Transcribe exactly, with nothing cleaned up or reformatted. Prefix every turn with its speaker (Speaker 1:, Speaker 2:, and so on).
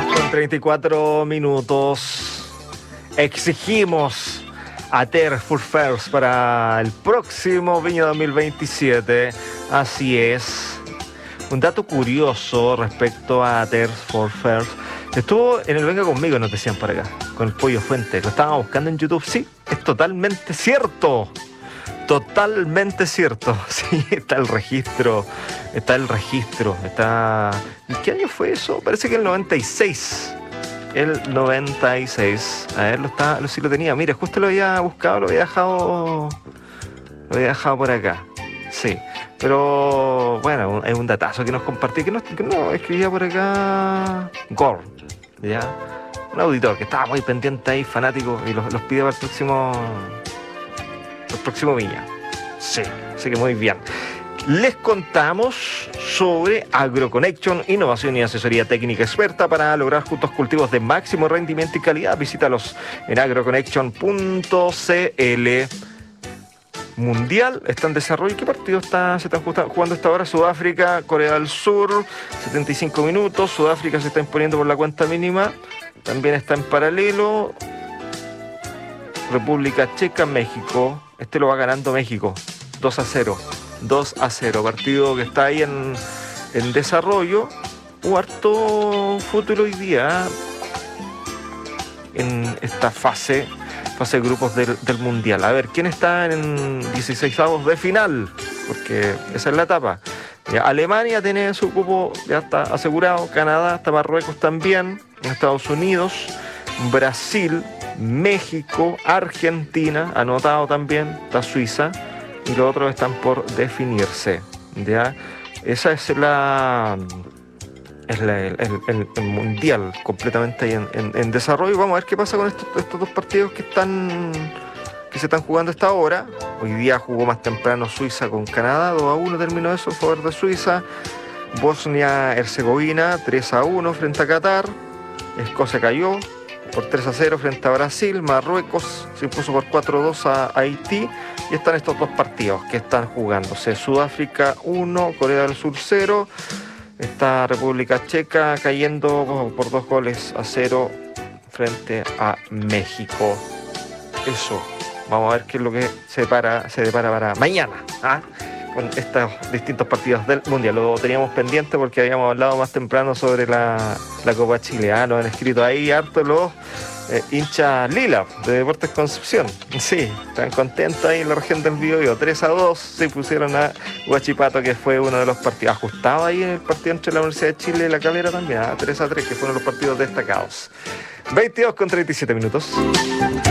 Speaker 1: con treinta y cuatro minutos. Exigimos a Ter for First para el próximo Viña dos mil veintisiete. Así es. Un dato curioso respecto a Ter for First. Estuvo en el Venga Conmigo, nos decían por acá, con el Pollo Fuente. Lo estábamos buscando en YouTube. Sí, es totalmente cierto. Totalmente cierto. Sí, está el registro. Está el registro. Está... ¿En qué año fue eso? Parece que el noventa y seis. El noventa y seis. A ver, lo está, lo, sí lo tenía. Mira, justo lo había buscado, lo había dejado. Lo había dejado por acá. Sí. Pero bueno, es un datazo que nos compartí. Que no, que no escribía por acá. Gore. ¿Ya? Un auditor que estaba muy pendiente ahí, fanático, y los, los pide para el próximo. El próximo Viña. Sí, así que muy bien. Les contamos sobre AgroConnection, innovación y asesoría técnica experta para lograr juntos cultivos de máximo rendimiento y calidad. Visítalos en agroconnection punto c l. Mundial está en desarrollo. ¿Qué partido está, se están jugando esta hora? Sudáfrica, Corea del Sur, setenta y cinco minutos. Sudáfrica se está imponiendo por la cuenta mínima. También está en paralelo República Checa, México. Este lo va ganando México, dos a cero. dos a cero, partido que está ahí en, en desarrollo. Hubo harto fútbol hoy día en esta fase, fase de grupos del, del Mundial. A ver, ¿quién está en dieciseisavos de final? Porque esa es la etapa. Ya, Alemania tiene su cupo, ya está asegurado. Canadá, está Marruecos también. Estados Unidos, Brasil, México, Argentina, anotado también, está Suiza, y los otros están por definirse. ¿Ya? Esa es la, es la el, el, el mundial completamente ahí en, en, en desarrollo. Vamos a ver qué pasa con estos, estos dos partidos que están que se están jugando a esta hora. Hoy día jugó más temprano Suiza con Canadá, dos a uno terminó eso a favor de Suiza. Bosnia-Herzegovina, tres a uno frente a Qatar. Escocia cayó por tres a cero frente a Brasil. Marruecos se impuso por cuatro a dos a Haití. Y están estos dos partidos que están jugándose. Sudáfrica uno, Corea del Sur cero. Está República Checa cayendo por dos goles a cero frente a México. Eso. Vamos a ver qué es lo que se depara, se depara para mañana, ¿ah? Con estos distintos partidos del Mundial. Lo teníamos pendiente porque habíamos hablado más temprano sobre la, la Copa Chile. ¿Ah? Nos han escrito ahí harto los eh, hinchas lila de Deportes Concepción. Sí, están contentos ahí en la región del Biobío. tres a dos se pusieron a Huachipato, que fue uno de los partidos ajustado ahí en el partido entre la Universidad de Chile y la Calera también. ¿Ah? tres a tres, que fueron los partidos destacados. veintidós con treinta y siete minutos.